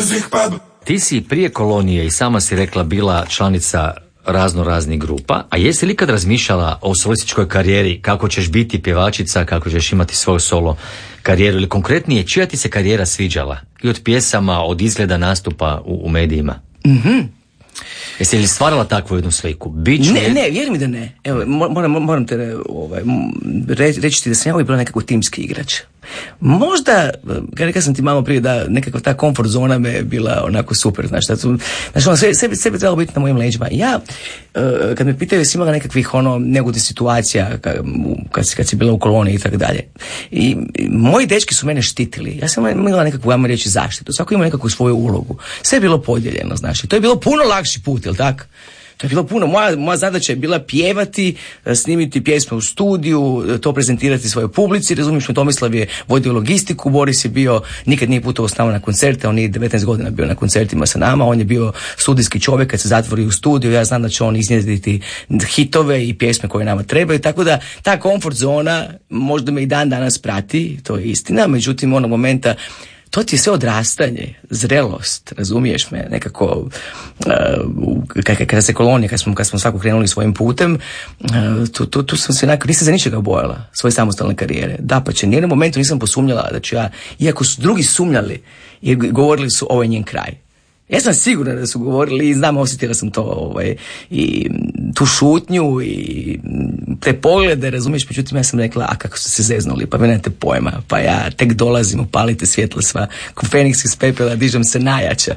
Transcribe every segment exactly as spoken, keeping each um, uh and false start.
Ti si prije kolonije i sama si rekla bila članica razno raznih grupa, a jesi li ikad razmišljala o solističkoj karijeri, kako ćeš biti pjevačica, kako ćeš imati svoju solo karijeru, ili konkretnije, čija ti se karijera sviđala? I od pjesama, od izgleda nastupa u, u medijima? Mhm. Jesi li stvarala takvu jednu sliku? Biću Ne, je... ne, vjerujem mi da ne. Evo, moram, moram te ovaj, reći, reći ti da sam ja uvijek bila nekako timski igrač. Možda, rekao sam ti malo prije da nekakva ta komfort zona me je bila onako super, znaš, da su, znaš, ono, sve, sve, sve bi trebalo biti na mojim leđima. Ja, kad me pitaju, jesi imala nekakvih ono neugodnih situacija kad, kad, kad si bila u koloniji i tako dalje. I moji dečki su mene štitili. Ja sam imala nekakvu, ajmo reći, zaštitu. Svako ima nekakvu svoju ulogu. Sve je bilo podijeljeno, znaš, i to je bilo puno lakši put, jel tako? To je bilo puno. Moja, moja zadaća je bila pjevati, snimiti pjesme u studiju, to prezentirati svojoj publici. Razumiješ, Tomislav je vodio logistiku, Boris je bio, nikad nije putovao s nama na koncerte, on je devetnaest godina bio na koncertima sa nama, on je bio studijski čovjek, kad se zatvori u studiju, ja znam da će on iznjedriti hitove i pjesme koje nama trebaju, tako da ta komfort zona možda me i dan danas prati, to je istina, međutim onog momenta to ti je sve odrastanje, zrelost, razumiješ me, nekako, uh, kada se kolonija, kada smo, kad smo svako krenuli svojim putem, uh, tu, tu, tu sam se nekako, nisam za ničega bojala, svoje samostalne karijere. Da, pa će, nijednom momentu nisam posumnjala da ću ja, iako su drugi sumnjali, jer govorili su ovo je njen kraj. Ja sam sigurna da su govorili i znam, osjetila sam to, ovaj, i tu šutnju i te poglede, razumiješ, međutim ja sam rekla, a kako su se zeznuli, pa vi nemate pojma, pa ja tek dolazim, upalite svjetla sva, ko Feniks iz pepela, dižem se najjača.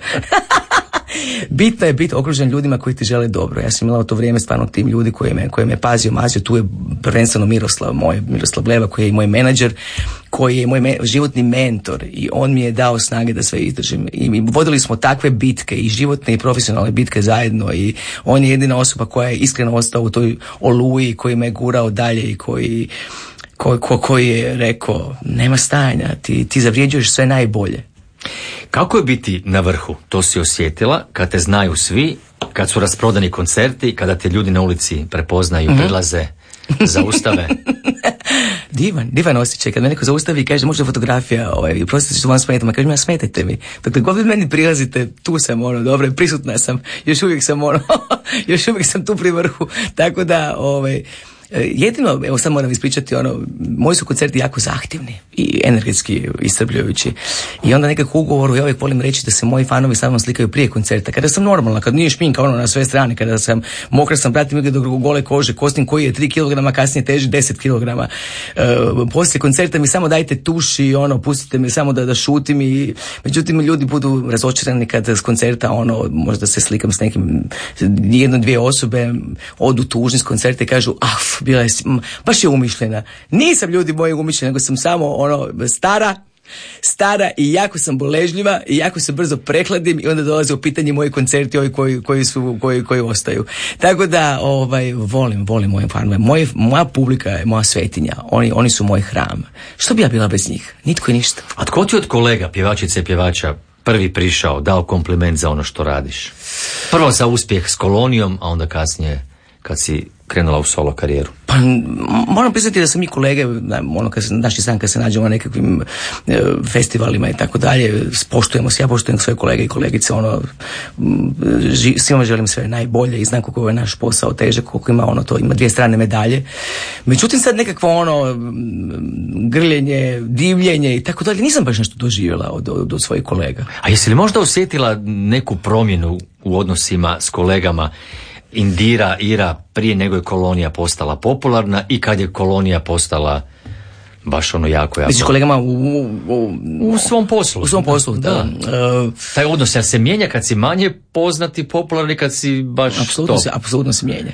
Bitno je biti okružen ljudima koji ti žele dobro. Ja sam imala u to vrijeme stvarno tim ljudi koji me, koji me pazio, mazio. Tu je prvenstveno Miroslav, moj Miroslav Leva, koji je i moj menadžer, koji je moj me, životni mentor i on mi je dao snage da sve izdržim. I mi vodili smo takve bitke, i životne i profesionalne bitke zajedno, i on je jedina osoba koja je iskreno ostao u toj oluji, koji me gurao dalje i koji, ko, ko, koji je rekao, nema stajanja, ti, ti zavrijeđuješ sve najbolje. Kako je biti na vrhu? To si osjetila kad te znaju svi, kad su rasprodani koncerti, kada te ljudi na ulici prepoznaju, mm-hmm. prilaze, zaustave? Divan, divan osjećaj. Kad me neko zaustavi i kaže, možda fotografija, ovaj, prostite što vam smetam, a kažem, ja smetajte mi. Dakle, god vi meni prilazite, tu sam, ono, dobro, prisutna sam, još uvijek sam, ono, još uvijek sam tu pri vrhu. Tako da, ovaj, jedino, evo sad moram ispričati, ono, moji su koncerti jako zahtjevni i energetski iscrpljujući. I onda nekako u ugovoru ja uvijek volim reći da se moji fanovi sa mnom slikaju prije koncerta. Kada sam normalna, kad nije šminka, ono, na sve strane, kada sam mokra, sam pratim uvijek do gole kože, kostim koji je tri kilograma, kasnije teži deset kilograma. E, poslije koncerta mi samo dajte tuš i ono, pustite me samo da, da šutim i, međutim, ljudi budu razočarani kad s koncerta, ono, možda se slikam s nekim, jedno, dvije osobe, odu tužni s koncerta i kažu, af, bila je, baš je umišljena. Nisam, ljudi moji, umišljena, nego sam samo ono stara, stara i jako sam boležljiva i jako se brzo prehladim i onda dolaze u pitanje moji koncerti, ovi koji, koji su, koji, koji ostaju. Tako da, ovaj, volim, volim moje fanove. Moje, moja publika je moja svetinja. Oni, oni su moj hram. Što bi ja bila bez njih? Nitko i ništa. A tko ti od kolega, pjevačice i pjevača, prvi prišao, dao kompliment za ono što radiš? Prvo za uspjeh s kolonijom, a onda kasnije kad si krenula u solo karijeru? Pa moram priznati da sam i kolege, ono, kad se, naši san kad se nađemo na nekakvim e, festivalima i tako dalje, poštujemo se, ja poštujem svoje kolege i kolegice, ono, ži, svima želim sve najbolje i znam koliko je naš posao težak, koliko ima ono, to ima dvije strane medalje. Međutim, sad nekakvo ono, grljenje, divljenje i tako dalje, nisam baš nešto doživjela od, od, od svojih kolega. A jesi li možda osjetila neku promjenu u odnosima s kolegama? Indira, Ira, prije nego je kolonija postala popularna i kad je kolonija postala baš ono jako, jako... Među kolegama u, u, u svom poslu. U svom poslu, da. da. Uh, Taj odnos, jer se mijenja kad si manje poznati, popularni, kad si baš apsolutno top. Se, apsolutno se mijenja.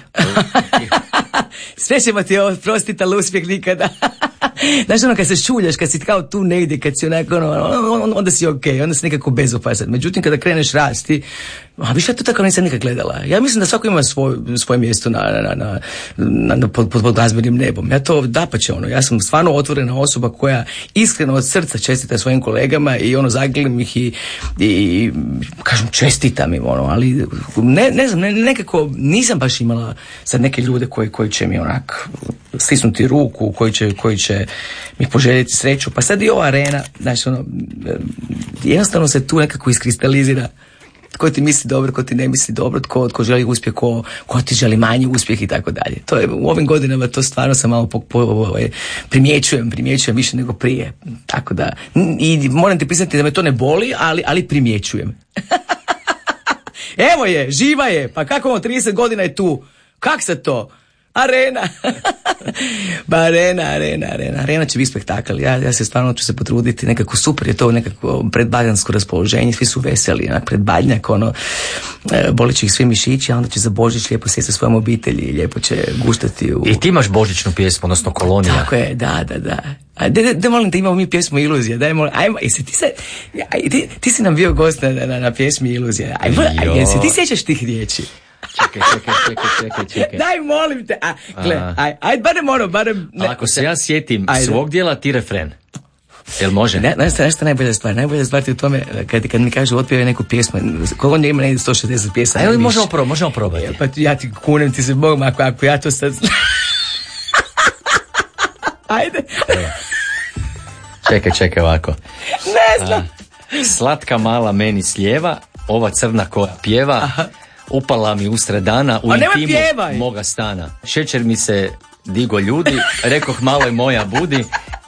Sve ćemo ti oprostiti, ali uspjeh nikada. Znaš, ono, kad se šuljaš, kad si kao tu negdje, kad si onako, ono, onda si okej, okay, onda si nekako bezopasan. Međutim, kada kreneš rasti, a više ja to tako nisam nikad gledala. Ja mislim da svako ima svoj, svoje mjesto na, na, na, na, na, pod, pod glazbenim nebom. Ja to dapače, ono, ja sam stvarno otvorena osoba koja iskreno od srca čestita svojim kolegama i ono, zagledam ih i, i, i kažem, čestitam im, ono, ali ne, ne znam, ne, nekako nisam baš imala sad neke ljude koji, koji će mi onak stisnuti ruku, koji će, koji će mi poželjeti sreću. Pa sad i ova arena, znači ono, jednostavno se tu nekako iskristalizira ko ti misli dobro, ko ti ne misli dobro, tko, tko želi uspjeh, ko, ko ti želi manji uspjeh i tako dalje. To je u ovim godinama, to stvarno sam malo po, po, ovaj, primjećujem, primjećujem više nego prije. Tako da, i moram ti priznati da me to ne boli, ali, ali primjećujem. Evo je, živa je, pa kako ono, trideset godina je tu, kak se to? Arena. Ba arena, arena, arena. Arena će biti spektakl. Ja, ja se stvarno ću se potruditi. Nekako super je to, nekako predbadnjansko raspoloženje. Svi su veseli, onak predbadnjak, ono, e, boli će ih svi mišići, a onda će za Božić lijepo sjesti sa svojom obitelji i lijepo će guštati u... I ti imaš božićnu pjesmu, odnosno Kolonija. Tako je, da, da, da. A de, de, de molim te, imamo mi pjesmu Iluzija. Daj, molim, ajmo, jesi ti se, aj, ti, ti si nam bio gost na, na, na pjesmi Iluzija. Ajmo, aj, jesi ti sjećaš tih riječi? Čekaj, čekaj, čekaj, čekaj, čekaj. Daj, molim te. A, gle, aj, aj, barem ono, barem... Ne, ako se ja sjetim ajde. svog dijela, ti refren. Jel može? Ne, nešto, nešto najbolja stvar. Najbolja stvar ti u tome, kad, kad mi kažu otpjeve neku pjesmu, koliko onda ima negdje sto šezdeset pjesama. Ajde, možemo, pro, možemo probati. Pa ja ti kunem, ti se Bogom, ako, ako ja to sad... Ajde. Čekaj, čekaj ovako. Ne znam. A, slatka mala meni slijeva, ova crna koja pjeva, aha. Upala mi usred dana u intimu moga stana. Šećer mi se digo ljudi, rekoh malo je moja budi.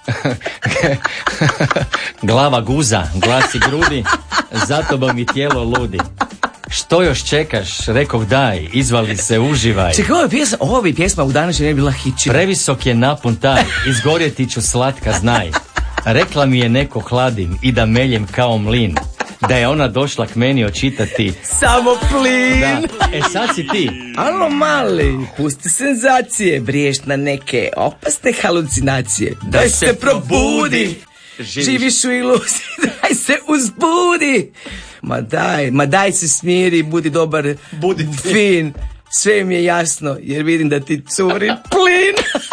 Glava guza, glasi grudi, zato ba mi tijelo ludi. Što još čekaš, rekoh daj, izvali se, uživaj. Čekaj, ova pjesma, ova bi pjesma u danas je bila hićina. Previsok je napun taj, izgorjeti ću slatka znaj. Rekla mi je neko hladim i da meljem kao mlin. Da je ona došla k meni očitati samo plin. Da. E sad si ti. Alo mali, pusti senzacije, briješ na neke opasne halucinacije. Da, da se, se probudi, živiš. Živiš u iluziji, daj se uzbudi. Ma daj, ma daj se smiri, budi dobar, budi fin. Sve mi je jasno, jer vidim da ti curi plin.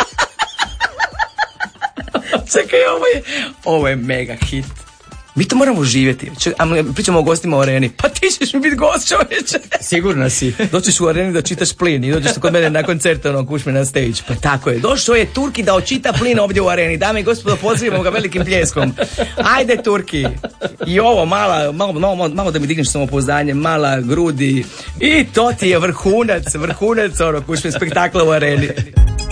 Čekaj, ovo je, ovo je mega hit. Mi to moramo živjeti. Pričamo o gostima u areni. Pa ti ćeš mi biti gost, čovječe. Sigurno si. Doćeš u areni da čitaš plin i dođeš kod mene na koncert, ono, kuš me na stage. Pa tako je. Došao je Turki da očita plin ovdje u areni. Dame i gospodo, pozdravimo ga velikim pljeskom. Ajde, Turki. I ovo, mala, malo, malo, malo da mi digneš samopouzdanje, mala grudi. I to ti je vrhunac, vrhunac, ono, kuš me spektakla u areni.